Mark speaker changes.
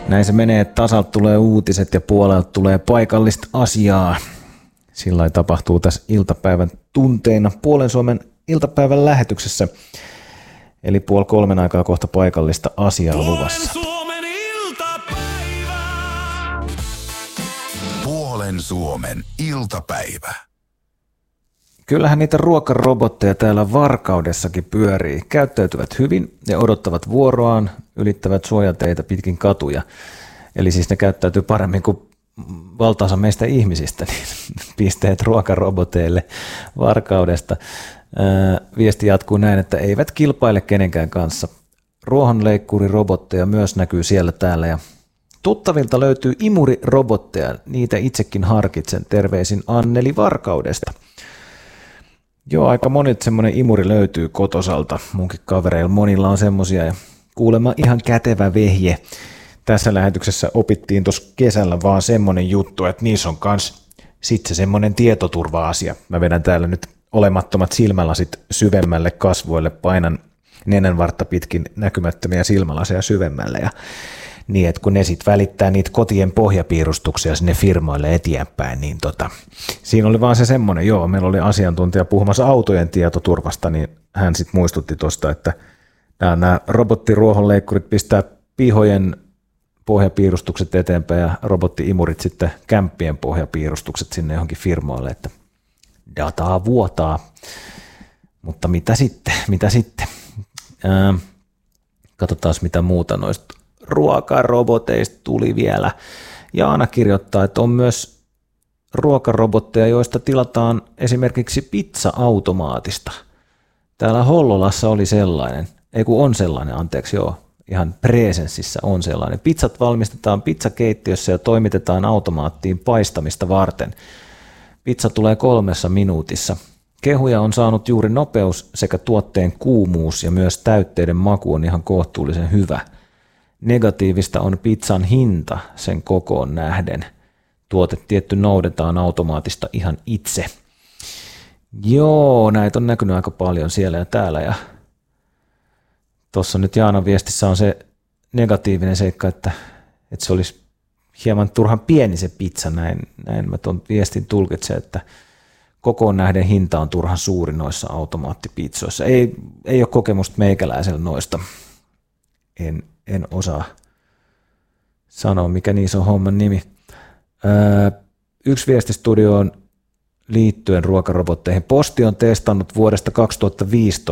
Speaker 1: Näin se menee, että tasalta tulee uutiset ja puolelta tulee paikallista asiaa. Sillä tapahtuu tässä iltapäivän tunteina Puolen Suomen iltapäivän lähetyksessä. Eli 2:30 aikaa kohta paikallista asiaa luvassa.
Speaker 2: Puolen Suomen iltapäivä.
Speaker 1: Kyllähän niitä ruokarobotteja täällä Varkaudessakin pyörii. Käyttäytyvät hyvin ja odottavat vuoroaan, ylittävät suojateitä pitkin katuja. Eli siis ne käyttäytyy paremmin kuin valtaosa meistä ihmisistä, niin pisteet ruokaroboteille Varkaudesta. Viesti jatkuu näin, että eivät kilpaile kenenkään kanssa. Ruohonleikkurirobotteja myös näkyy siellä täällä ja tuttavilta löytyy imurirobotteja, niitä itsekin harkitsen. Terveisin Anneli Varkaudesta. Joo, aika monet semmoinen imuri löytyy kotosalta. Munkin kavereilla monilla on semmosia ja kuulemma ihan kätevä vehje. Tässä lähetyksessä opittiin tuossa kesällä vaan semmoinen juttu, että niissä on kans sit se semmoinen tietoturva-asia. Mä vedän täällä nyt olemattomat silmälasit syvemmälle kasvoille, painan nenänvartta pitkin näkymättömiä silmälaseja syvemmälle ja niin, että kun ne sitten välittää niitä kotien pohjapiirustuksia sinne firmoille eteenpäin, niin siinä oli vaan se semmoinen, joo, meillä oli asiantuntija puhumassa autojen tietoturvasta, niin hän sitten muistutti tuosta, että nämä robottiruohonleikkurit pistää pihojen pohjapiirustukset eteenpäin ja robottiimurit sitten kämppien pohjapiirustukset sinne johonkin firmoille, että dataa vuotaa, mutta mitä sitten? Katsotaan mitä muuta noista ruokaroboteista tuli vielä. Jaana kirjoittaa, että on myös ruokarobotteja, joista tilataan esimerkiksi pizza-automaatista. Täällä Hollolassa oli sellainen, ihan Presenssissä on sellainen. Pizzat valmistetaan pizzakeittiössä ja toimitetaan automaattiin paistamista varten. Pizza tulee 3 minuutissa. Kehuja on saanut juuri nopeus sekä tuotteen kuumuus ja myös täytteiden maku on ihan kohtuullisen hyvä. Negatiivista on pizzan hinta sen kokoon nähden. Tuote tietty noudetaan automaatista ihan itse. Joo, näitä on näkynyt aika paljon siellä ja täällä. Ja tuossa nyt Jaanan viestissä on se negatiivinen seikka, että se olisi hieman turhan pieni se pizza. Näin mä tuon viestin tulkitsen, että kokoon nähden hinta on turhan suuri noissa automaattipizzoissa. Ei ole kokemusta meikäläisellä noista. En osaa sanoa, mikä niissä on homman nimi. Yksi viesti studioon liittyen ruokarobotteihin. Posti on testannut vuodesta 2015